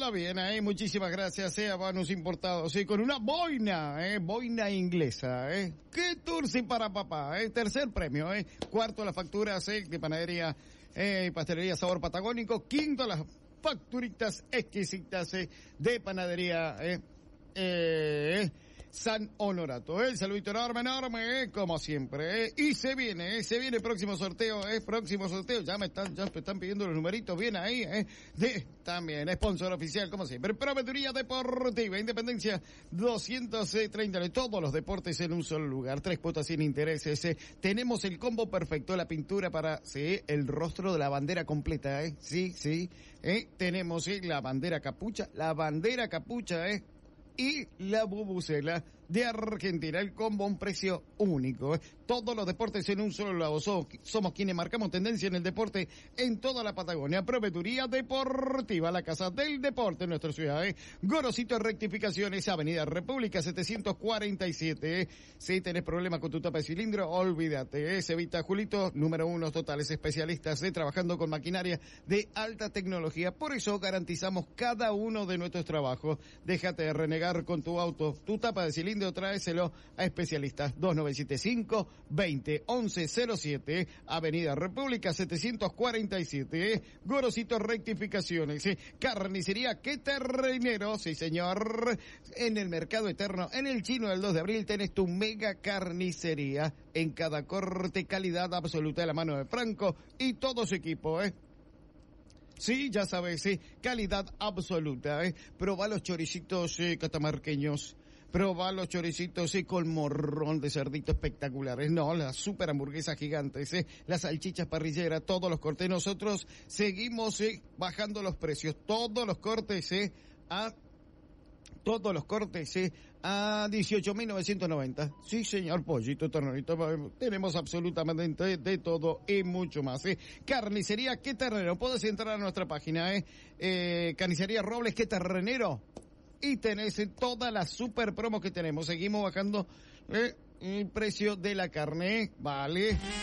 Pásala bien, muchísimas gracias, Habanos Importados, con una boina, boina inglesa, qué tursi para papá, tercer premio, cuarto las facturas, de panadería, pastelería Sabor Patagónico, quinto las facturitas exquisitas, de panadería, San Honorato. El saludito enorme, como siempre, y se viene próximo sorteo, ya me están pidiendo los numeritos bien ahí, también, sponsor oficial, como siempre, Proveeduría Deportiva, Independencia 230, todos los deportes en un solo lugar, 3 cuotas sin intereses, tenemos el combo perfecto, la pintura para, el rostro de la bandera completa, tenemos, la bandera capucha, y la bubucela de Argentina, el combo a un precio único, todos los deportes en un solo lado, somos quienes marcamos tendencia en el deporte en toda la Patagonia. Proveeduría Deportiva, la casa del deporte en nuestra ciudad, Gorosito Rectificaciones, Avenida República 747, si tenés problemas con tu tapa de cilindro, olvídate, Evita Julito, número 1, totales especialistas, trabajando con maquinaria de alta tecnología, por eso garantizamos cada uno de nuestros trabajos. Déjate de renegar con tu auto, tu tapa de cilindro, tráeselo a especialistas. 2975-201107, Avenida República 747, Gorosito Rectificaciones, Carnicería Que Terrenero, sí señor, en el Mercado Eterno, en el Chino del 2 de abril tenés tu mega carnicería, en cada corte, calidad absoluta de la mano de Franco y todo su equipo, Sí, ya sabes, calidad absoluta, Probá los choricitos catamarqueños, probá los choricitos con morrón de cerdito espectaculares, las super hamburguesas gigantes, las salchichas parrilleras, todos los cortes. Nosotros seguimos bajando los precios, todos los cortes a 18.990. Sí, señor, pollito, ternurito, tenemos absolutamente de todo y mucho más, Carnicería Que Terrenero, puedes entrar a nuestra página, Carnicería Robles Que Terrenero, y tenés todas las super promos que tenemos. Seguimos bajando el precio de la carne, vale.